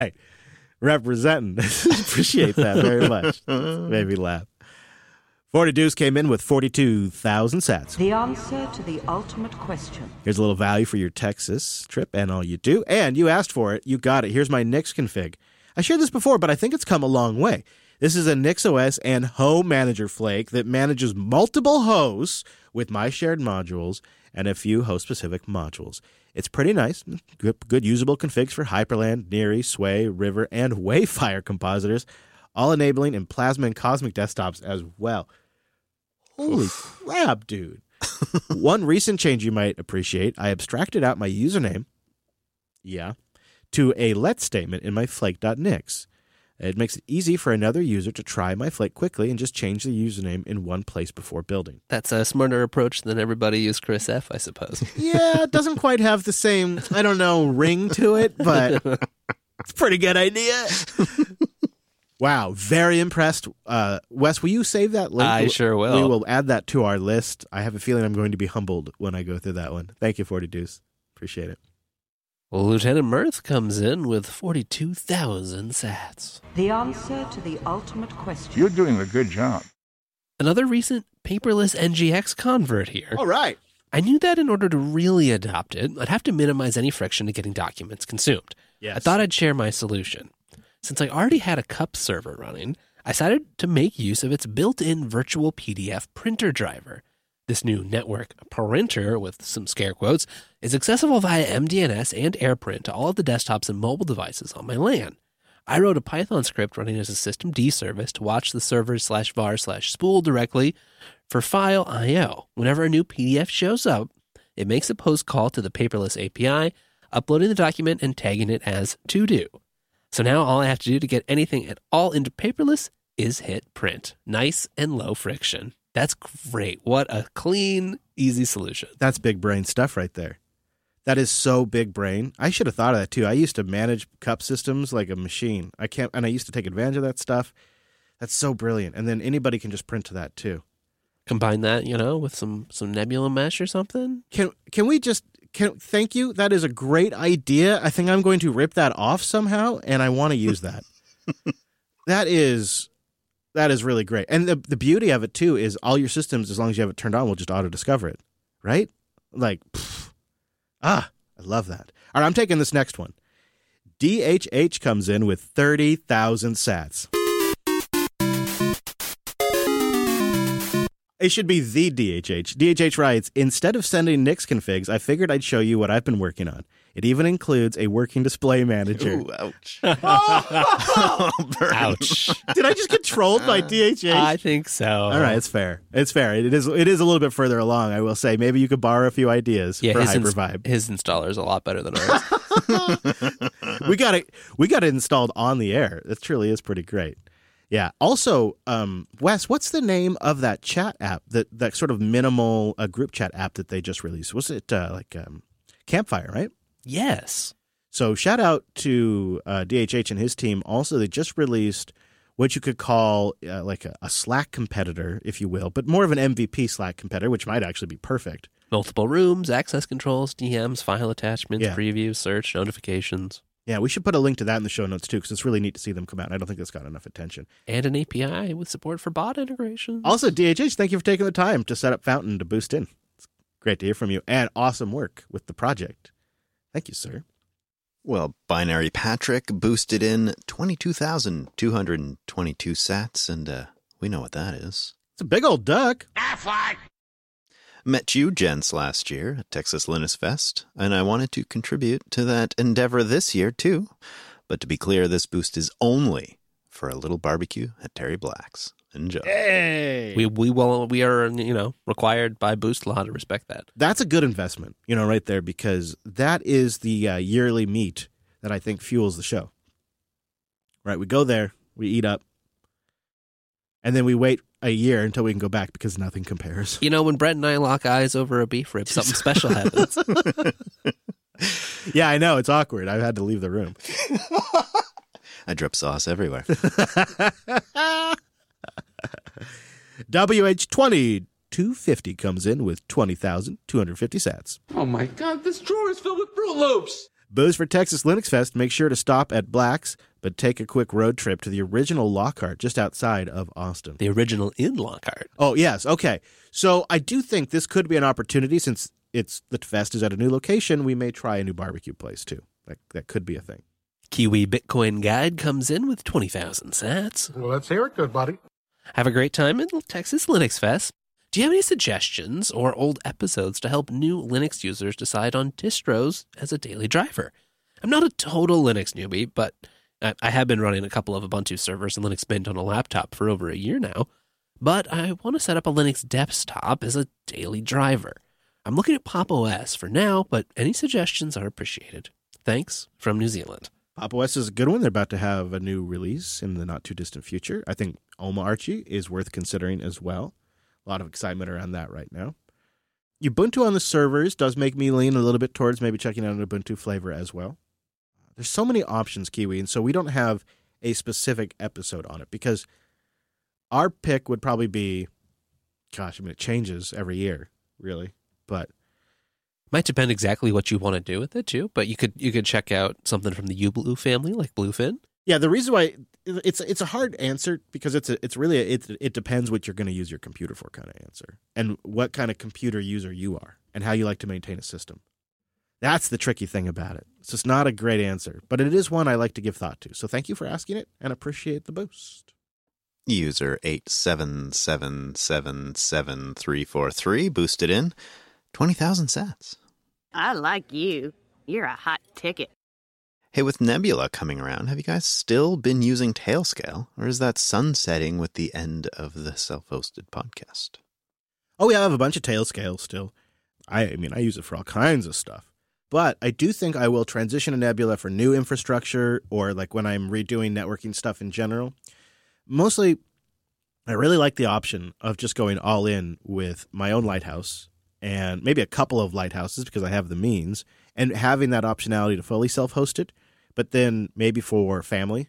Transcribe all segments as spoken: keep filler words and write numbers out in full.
Hey, representing. Appreciate that very much. Made me laugh. forty Deuce came in with forty-two thousand sats. The answer to the ultimate question. Here's a little value for your Texas trip and all you do. And you asked for it. You got it. Here's my Nix config. I shared this before, but I think it's come a long way. This is a NixOS and Home Manager flake that manages multiple hosts with my shared modules and a few host-specific modules. It's pretty nice. Good, good usable configs for Hyperland, Neary, Sway, River, and Wayfire compositors, all enabling in Plasma and Cosmic desktops as well. Holy crap, dude. One recent change you might appreciate, I abstracted out my username, yeah, to a let statement in my flake.nix. It makes it easy for another user to try my flake quickly and just change the username in one place before building. That's a smarter approach than everybody use Chris F, I suppose. Yeah, it doesn't quite have the same, I don't know, ring to it, but it's a pretty good idea. Wow, very impressed. Uh, Wes, will you save that link? I sure will. We will add that to our list. I have a feeling I'm going to be humbled when I go through that one. Thank you, forty Deuce. Appreciate it. Well, Lieutenant Mirth comes in with forty-two thousand sats. The answer to the ultimate question. You're doing a good job. Another recent paperless N G X convert here. All right. I knew that in order to really adopt it, I'd have to minimize any friction to getting documents consumed. Yes. I thought I'd share my solution. Since I already had a cup server running, I decided to make use of its built-in virtual P D F printer driver. This new network printer, with some scare quotes, is accessible via M D N S and AirPrint to all of the desktops and mobile devices on my LAN. I wrote a Python script running as a systemd service to watch the server slash var slash spool directly for file I O. Whenever a new P D F shows up, it makes a post call to the paperless A P I, uploading the document and tagging it as to do. So now all I have to do to get anything at all into paperless is hit print. Nice and low friction. That's great. What a clean, easy solution. That's big brain stuff right there. That is so big brain. I should have thought of that too. I used to manage cup systems like a machine. I can't, and I used to take advantage of that stuff. That's so brilliant. And then anybody can just print to that too. Combine that, you know, with some some Nebula mesh or something. Can can we just can thank you? That is a great idea. I think I'm going to rip that off somehow, and I want to use that. That is that is really great. And the the beauty of it too is all your systems, as long as you have it turned on, will just auto discover it, right? Like, pff, ah, I love that. All right, I'm taking this next one. D H H comes in with thirty thousand sats. It should be the D H H. D H H writes, instead of sending Nix configs, I figured I'd show you what I've been working on. It even includes a working display manager. Ooh, ouch. Oh, Ouch. Did I just get trolled by D H H? I think so. All right, it's fair. It's fair. It is It is a little bit further along, I will say. Maybe you could borrow a few ideas Yeah, for his, Hypervibe. ins- his installer is a lot better than ours. we got it. We got it installed on the air. It truly is pretty great. Yeah. Also, um, Wes, what's the name of that chat app, that, that sort of minimal uh, group chat app that they just released? Was it uh, like um, Campfire, right? Yes. So shout out to uh, D H H and his team. Also, they just released what you could call uh, like a, a Slack competitor, if you will, but more of an M V P Slack competitor, which might actually be perfect. Multiple rooms, access controls, D Ms, file attachments, Yeah. previews, search, notifications. Yeah, we should put a link to that in the show notes, too, because it's really neat to see them come out. I don't think that's got enough attention. And an A P I with support for bot integration. Also, D H H, thank you for taking the time to set up Fountain to boost in. It's great to hear from you, and awesome work with the project. Thank you, sir. Well, Binary Patrick boosted in twenty-two thousand two hundred twenty-two sats, and uh, we know what that is. It's a big old duck. Met you, gents, last year at Texas Linux Fest, and I wanted to contribute to that endeavor this year, too. But to be clear, this boost is only for a little barbecue at Terry Black's. Enjoy. Hey! We we will we are you know required by Boost Law to respect that. That's a good investment, you know, right there, because that is the uh, yearly meat that I think fuels the show. Right? We go there, we eat up, and then we wait a year until we can go back because nothing compares. You know, when Brett and I lock eyes over a beef rib, something special happens. Yeah, I know. It's awkward. I've had to leave the room. I drip sauce everywhere. W H twenty two fifty comes in with twenty thousand two hundred fifty sats. Oh my god, this drawer is filled with Fruit Loops! Booze for Texas Linux Fest. Make sure to stop at Black's, but take a quick road trip to the original Lockhart just outside of Austin. The original in Lockhart. Oh, yes. Okay. So I do think this could be an opportunity since it's the fest is at a new location. We may try a new barbecue place, too. That, that could be a thing. Kiwi Bitcoin Guide comes in with twenty thousand sats. Well, let's hear it, good buddy. Have a great time at Texas Linux Fest. Do you have any suggestions or old episodes to help new Linux users decide on distros as a daily driver? I'm not a total Linux newbie, but I have been running a couple of Ubuntu servers and Linux Mint on a laptop for over a year now. But I want to set up a Linux desktop as a daily driver. I'm looking at Pop! O S for now, but any suggestions are appreciated. Thanks from New Zealand. Pop! O S is a good one. They're about to have a new release in the not-too-distant future. I think Oma Archie is worth considering as well. A lot of excitement around that right now. Ubuntu on the servers does make me lean a little bit towards maybe checking out an Ubuntu flavor as well. There's so many options, Kiwi, and so we don't have a specific episode on it because our pick would probably be, gosh, I mean, it changes every year, really, but might depend exactly what you want to do with it too. But you could you could check out something from the UBlue family, like Bluefin. Yeah, the reason why it's it's a hard answer because it's a, it's really a, it it depends what you're going to use your computer for kind of answer and what kind of computer user you are and how you like to maintain a system. That's the tricky thing about it. It's just not a great answer, but it is one I like to give thought to. So thank you for asking it and appreciate the boost. User eight seven seven seven seven three four three boosted in twenty thousand sats. I like you. You're a hot ticket. Hey, with Nebula coming around, have you guys still been using Tailscale, or is that sunsetting with the end of the self-hosted podcast? Oh, yeah, I have a bunch of Tailscale still. I, I mean, I use it for all kinds of stuff. But I do think I will transition to Nebula for new infrastructure or like when I'm redoing networking stuff in general. Mostly, I really like the option of just going all in with my own Lighthouse and maybe a couple of Lighthouses because I have the means and having that optionality to fully self-host it. But then maybe for family,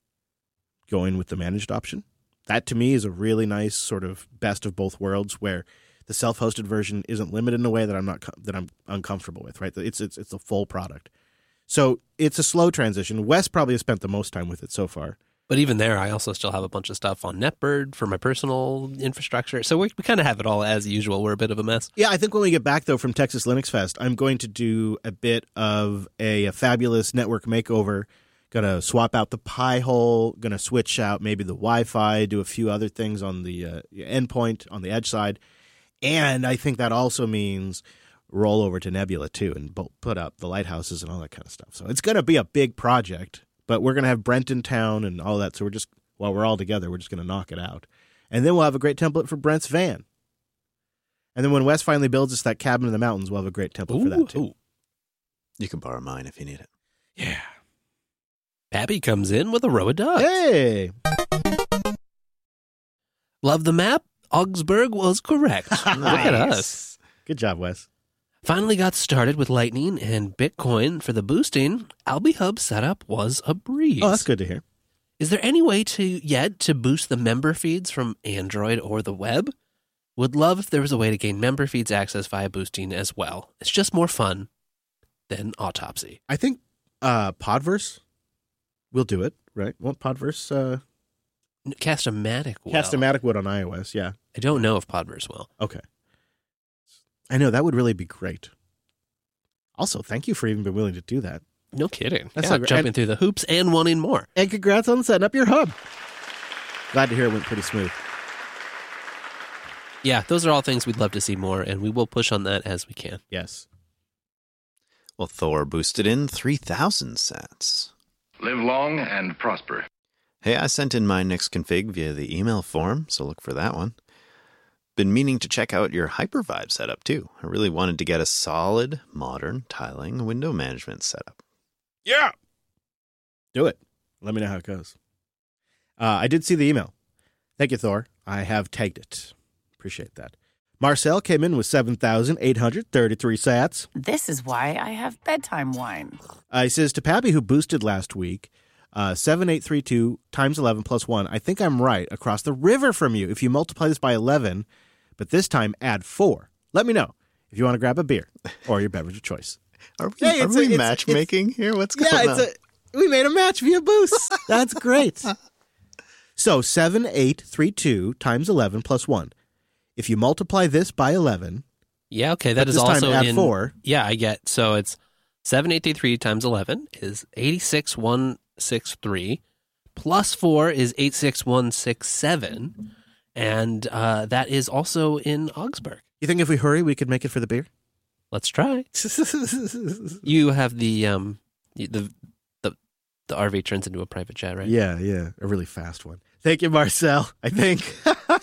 going with the managed option. That to me is a really nice sort of best of both worlds where the self-hosted version isn't limited in a way that I'm not that I'm uncomfortable with, right? It's it's it's a full product. So it's a slow transition. Wes probably has spent the most time with it so far. But even there, I also still have a bunch of stuff on NetBird for my personal infrastructure. So we, we kind of have it all as usual. We're a bit of a mess. Yeah, I think when we get back, though, from Texas Linux Fest, I'm going to do a bit of a, a fabulous network makeover. Going to swap out the Pi-hole, going to switch out maybe the Wi-Fi, do a few other things on the uh, endpoint, on the edge side. And I think that also means roll over to Nebula, too, and put up the lighthouses and all that kind of stuff. So it's going to be a big project. But we're going to have Brent in town and all that. So we're just, while we're all together, we're just going to knock it out. And then we'll have a great template for Brent's van. And then when Wes finally builds us that cabin in the mountains, we'll have a great template ooh, for that too. Ooh. You can borrow mine if you need it. Yeah. Pappy comes in with a row of ducks. Hey! Love the map? Augsburg was correct. Nice. Look at us. Good job, Wes. Finally got started with Lightning and Bitcoin for the boosting. AlbiHub setup was a breeze. Oh, that's good to hear. Is there any way to yet to boost the member feeds from Android or the web? Would love if there was a way to gain member feeds access via boosting as well. It's just more fun than Autopsy. I think uh, Podverse will do it, right? Won't Podverse? Uh... Cast-O-Matic will. Cast-O-Matic would on iOS, yeah. I don't know if Podverse will. Okay. I know, that would really be great. Also, thank you for even being willing to do that. No kidding. That's yeah, like, jumping and, through the hoops and wanting more. And congrats on setting up your hub. Glad to hear it went pretty smooth. Yeah, those are all things we'd love to see more, and we will push on that as we can. Yes. Well, Thor boosted in three thousand sats. Live long and prosper. Hey, I sent in my Nix config via the email form, so look for that one. Been meaning to check out your Hypervibe setup, too. I really wanted to get a solid, modern tiling window management setup. Yeah! Do it. Let me know how it goes. Uh, I did see the email. Thank you, Thor. I have tagged it. Appreciate that. Marcel came in with seven thousand eight hundred thirty-three sats. This is why I have bedtime wine. Uh, he says, to Pappy, who boosted last week, uh, seven eight three two times eleven plus one. I think I'm right across the river from you. If you multiply this by eleven, but this time add four. Let me know if you want to grab a beer or your beverage of choice. Are we, Hey, are it's we a- it's- matchmaking here? What's going Yeah, on? it's a we made a match via Boost. That's great. So seven eight three two times eleven plus one. If you multiply this by eleven, Yeah, okay, that but is this time also add in four. Yeah, I get. So it's seven eight three three times eleven is eighty-six thousand one hundred sixty-three. Plus four is eighty-six thousand one hundred sixty-seven. And uh, that is also in Augsburg. You think if we hurry, we could make it for the beer? Let's try. You have the um the the the R V turns into a private jet, right? Yeah, yeah, a really fast one. Thank you, Marcel. I think.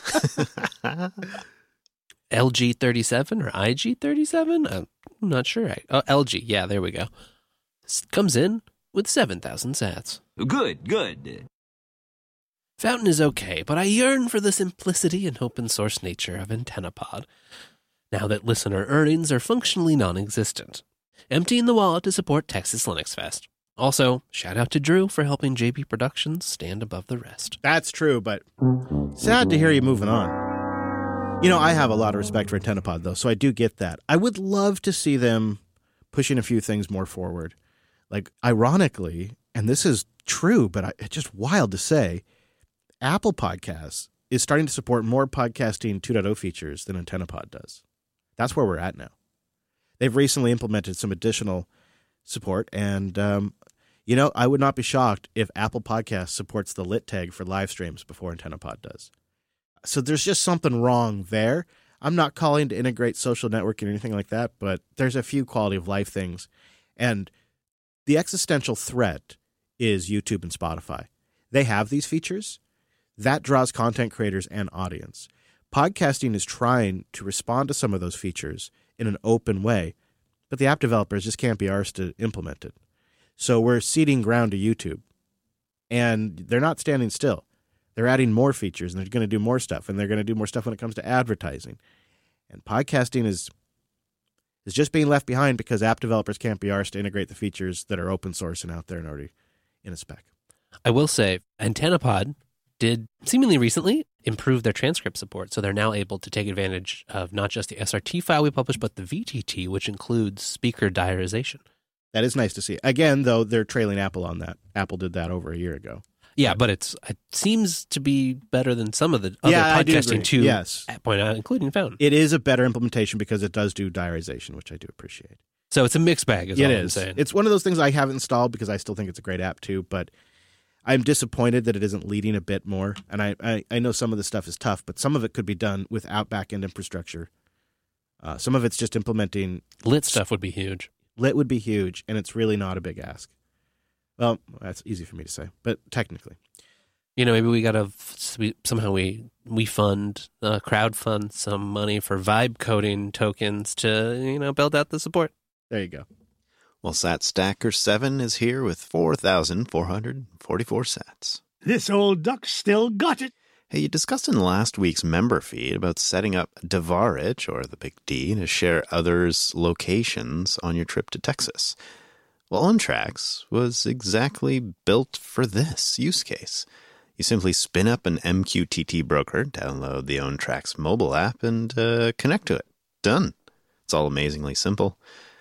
L G thirty-seven or I G thirty-seven? I'm not sure. Oh, L G. Yeah, there we go. S- Comes in with seven thousand sats. Good, good. Fountain is okay, but I yearn for the simplicity and open source nature of AntennaPod, now that listener earnings are functionally non-existent. Emptying the wallet to support Texas Linux Fest. Also, shout out to Drew for helping J P Productions stand above the rest. That's true, but sad to hear you moving on. You know, I have a lot of respect for AntennaPod, though, so I do get that. I would love to see them pushing a few things more forward. Like, ironically, and this is true, but I, it's just wild to say, Apple Podcasts is starting to support more podcasting two point oh features than AntennaPod does. That's where we're at now. They've recently implemented some additional support, and, um, you know, I would not be shocked if Apple Podcasts supports the lit tag for live streams before AntennaPod does. So there's just something wrong there. I'm not calling to integrate social networking or anything like that, but there's a few quality of life things. And the existential threat is YouTube and Spotify. They have these features. That draws content creators and audience. Podcasting is trying to respond to some of those features in an open way, but the app developers just can't be arsed to implement it. So we're ceding ground to YouTube. And they're not standing still. They're adding more features, and they're going to do more stuff, and they're going to do more stuff when it comes to advertising. And podcasting is is just being left behind because app developers can't be arsed to integrate the features that are open source and out there and already in a spec. I will say, AntennaPod did seemingly recently improve their transcript support, so they're now able to take advantage of not just the S R T file we publish, but the V T T, which includes speaker diarization. That is nice to see. Again, though, they're trailing Apple on that. Apple did that over a year ago. Yeah, but it's it seems to be better than some of the other Yeah, I do podcasting agree. too. Yes. Point out, including Fountain. It is a better implementation because it does do diarization, which I do appreciate. So it's a mixed bag, is It all is. I'm saying. It's one of those things I haven't installed because I still think it's a great app too, but I'm disappointed that it isn't leading a bit more. And I, I, I know some of the stuff is tough, but some of it could be done without back-end infrastructure. Uh, some of it's just implementing. Lit stuff would be huge. Lit would be huge, and it's really not a big ask. Well, that's easy for me to say, but technically. You know, maybe we got to somehow we we fund, uh, crowd fund some money for vibe coding tokens to, you know, build out the support. There you go. Well, SatStacker seven is here with four thousand four hundred forty-four sats. This old duck still got it. Hey, you discussed in last week's member feed about setting up Devarich, or the Big D, to share others' locations on your trip to Texas. Well, OnTracks was exactly built for this use case. You simply spin up an M Q T T broker, download the OnTracks mobile app, and uh, connect to it. Done. It's all amazingly simple.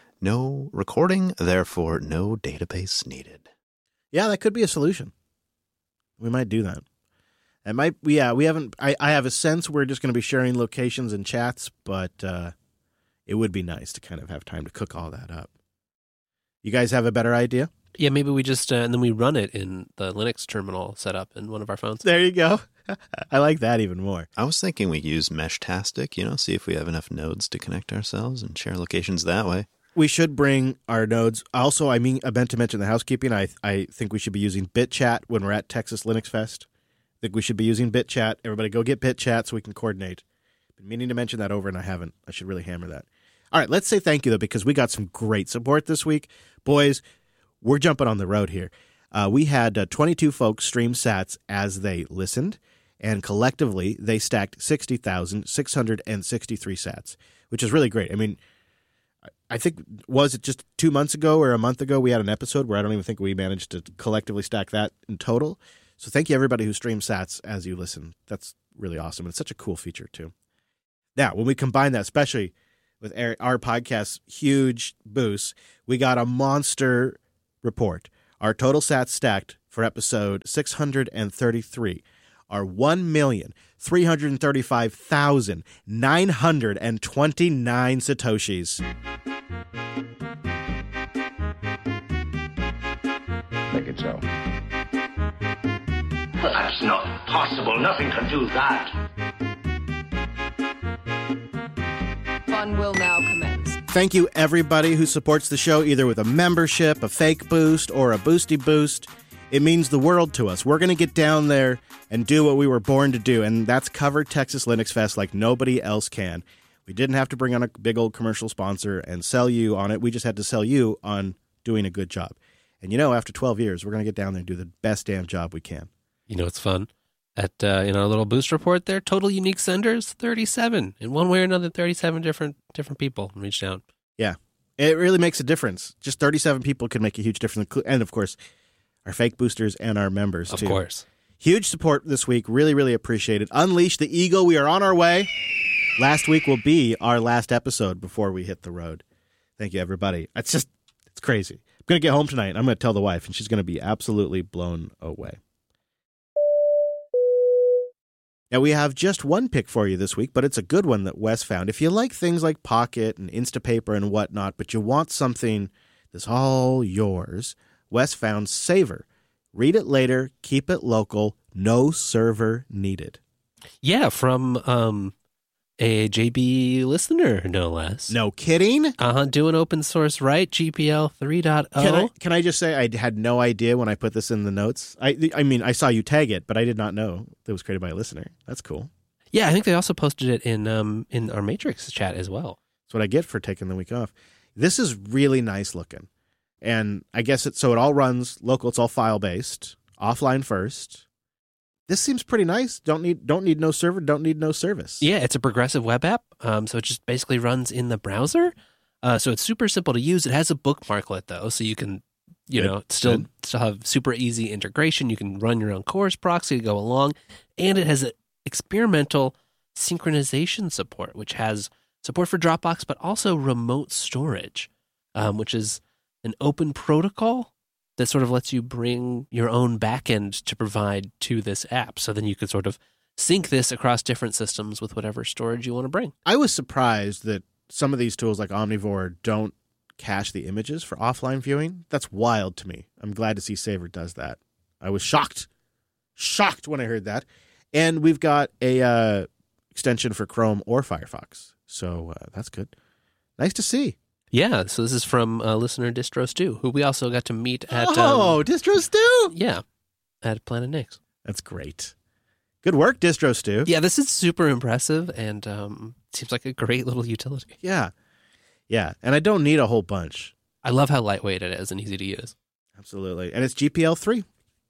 No recording, therefore no database needed. Yeah, that could be a solution. We might do that. It might, yeah, we haven't, I, I have a sense we're just going to be sharing locations and chats, but uh, it would be nice to kind of have time to cook all that up. You guys have a better idea? Yeah, maybe we just, uh, and then we run it in the Linux terminal set up in one of our phones. There you go. I like that even more. I was thinking we use Meshtastic, you know, see if we have enough nodes to connect ourselves and share locations that way. We should bring our nodes. Also, I mean, I meant to mention the housekeeping. I I think we should be using BitChat when we're at Texas Linux Fest. I think we should be using BitChat. Everybody go get BitChat so we can coordinate. Been meaning to mention that over, and I haven't. I should really hammer that. All right, let's say thank you, though, because we got some great support this week. Boys, we're jumping on the road here. Uh, we had uh, twenty-two folks stream sats as they listened, and collectively they stacked sixty thousand six hundred sixty-three sats, which is really great. I mean, I think, was it just two months ago or a month ago we had an episode where I don't even think we managed to collectively stack that in total. So thank you, everybody who streams sats as you listen. That's really awesome. And it's such a cool feature, too. Now, when we combine that, especially with our podcast's huge boost, we got a monster report. Our total sats stacked for episode six hundred thirty-three are one million three hundred thirty-five thousand nine hundred twenty-nine Satoshis. Make it so. But that's not possible. Nothing can do that. Fun will now commence. Thank you, everybody who supports the show, either with a membership, a fake boost, or a boosty boost. It means the world to us. We're going to get down there and do what we were born to do, and that's cover Texas Linux Fest like nobody else can. We didn't have to bring on a big old commercial sponsor and sell you on it. We just had to sell you on doing a good job. And you know, after twelve years, we're going to get down there and do the best damn job we can. You know, it's fun. At uh, in our little boost report there, total unique senders, thirty-seven. In one way or another, thirty-seven different different people reached out. Yeah, it really makes a difference. Just thirty-seven people can make a huge difference. And, of course, our fake boosters and our members, of too. Of course. Huge support this week. Really, really appreciate it. Unleash the Eagle. We are on our way. Last week will be our last episode before we hit the road. Thank you, everybody. It's just, it's crazy. I'm going to get home tonight. I'm going to tell the wife, and she's going to be absolutely blown away. Now, we have just one pick for you this week, but it's a good one that Wes found. If you like things like Pocket and Instapaper and whatnot, but you want something that's all yours, Wes found Savor. Read it later, keep it local, no server needed. Yeah, from um, a J B listener, no less. No kidding? Uh-huh, doing open source right, G P L three point oh. Can I, can I just say I had no idea when I put this in the notes? I I mean, I saw you tag it, but I did not know it was created by a listener. That's cool. Yeah, I think they also posted it in um in our Matrix chat as well. That's what I get for taking the week off. This is really nice looking. And I guess it so it all runs local, it's all file-based, offline first. This seems pretty nice. Don't need don't need no server, don't need no service. Yeah, it's a progressive web app, um, so it just basically runs in the browser. Uh, so it's super simple to use. It has a bookmarklet, though, so you can, you Good. know, still Good. still have super easy integration. You can run your own CORS proxy to go along, and it has a experimental synchronization support, which has support for Dropbox, but also remote storage, um, which is an open protocol that sort of lets you bring your own backend to provide to this app. So then you could sort of sync this across different systems with whatever storage you want to bring. I was surprised that some of these tools like Omnivore don't cache the images for offline viewing. That's wild to me. I'm glad to see Savor does that. I was shocked. Shocked when I heard that. And we've got a uh, extension for Chrome or Firefox. So uh, that's good. Nice to see. Yeah, so this is from uh, listener Distro Stew, who we also got to meet at... Oh, um, Distro Stew! Yeah, at Planet Nix. That's great. Good work, Distro Stew. Yeah, this is super impressive and um, seems like a great little utility. Yeah. Yeah, and I don't need a whole bunch. I love how lightweight it is and easy to use. Absolutely. And it's G P L three.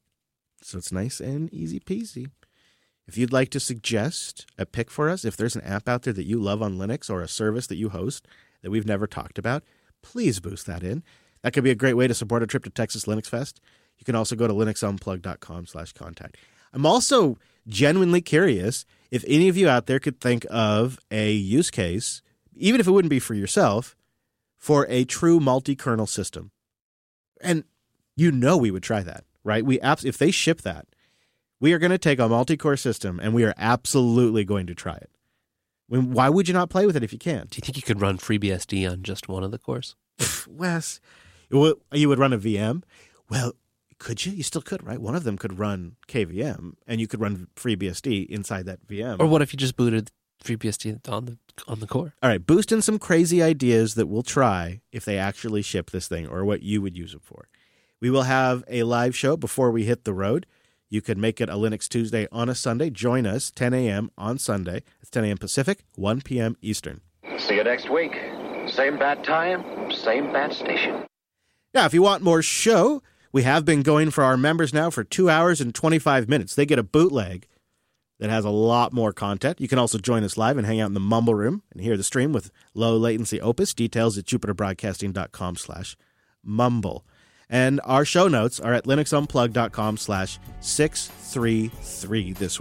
So it's nice and easy peasy. If you'd like to suggest a pick for us, if there's an app out there that you love on Linux or a service that you host that we've never talked about, please boost that in. That could be a great way to support a trip to Texas Linux Fest. You can also go to linuxunplug.com slash contact. I'm also genuinely curious if any of you out there could think of a use case, even if it wouldn't be for yourself, for a true multi-kernel system. And you know we would try that, right? We abs- If they ship that, we are going to take a multi-core system and we are absolutely going to try it. When, why would you not play with it if you can? Do you think you could run FreeBSD on just one of the cores? Wes, you would run a V M? Well, could you? You still could, right? One of them could run K V M, and you could run FreeBSD inside that V M. Or what if you just booted FreeBSD on the on the core? All right, boost in some crazy ideas that we'll try if they actually ship this thing, or what you would use it for. We will have a live show before we hit the road. You could make it a Linux Tuesday on a Sunday. Join us ten a.m. on Sunday. It's ten a.m. Pacific, one p.m. Eastern. See you next week. Same bad time, same bad station. Now, if you want more show, we have been going for our members now for two hours and twenty-five minutes. They get a bootleg that has a lot more content. You can also join us live and hang out in the Mumble Room and hear the stream with low latency Opus. Details at jupiterbroadcasting.com slash mumble. And our show notes are at linuxunplug.com slash 633 this week.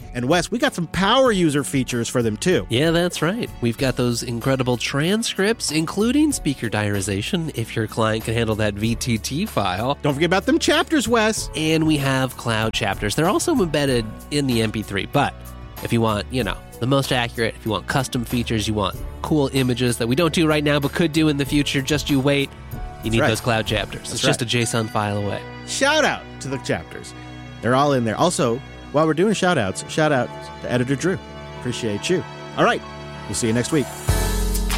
And Wes, we got some power user features for them too. Yeah, that's right. We've got those incredible transcripts, including speaker diarization, if your client can handle that V T T file. Don't forget about them chapters, Wes. And we have cloud chapters. They're also embedded in the M P three, but if you want, you know, the most accurate, if you want custom features, you want cool images that we don't do right now but could do in the future, just you wait. You need right. those cloud chapters. That's it's just right. a JSON file away. Shout out to the chapters. They're all in there. Also, while we're doing shout outs, shout out to Editor Drew. Appreciate you. All right. We'll see you next week.